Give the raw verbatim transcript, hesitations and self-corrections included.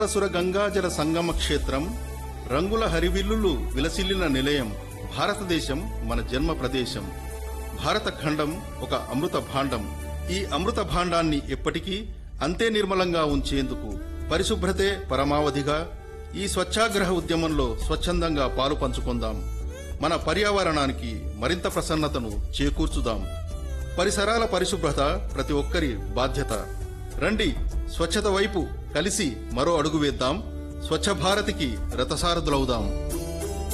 సుర గంగాజల సంగమ క్షేత్రం, రంగుల హరివిల్లులు విలసిల్లిన నిలయం. భారతదేశం మన జన్మ ప్రదేశం. భారత ఖండం ఒక అమృత భాండం. ఈ అమృత భాండాన్ని ఎప్పటికీ అంతే నిర్మలంగా ఉంచేందుకు పరిశుభ్రతే పరమావధిగా ఈ స్వచ్ఛాగ్రహ ఉద్యమంలో స్వచ్ఛందంగా పాలు పంచుకుందాం. మన పర్యావరణానికి మరింత ప్రసన్నతను చేకూర్చుదాం. పరిసరాల పరిశుభ్రత ప్రతి ఒక్కరి బాధ్యత. రండి, స్వచ్ఛత వైపు కలిసి మరో అడుగు వేద్దాం. స్వచ్ఛ భారత్కి రథసారథులవుదాం.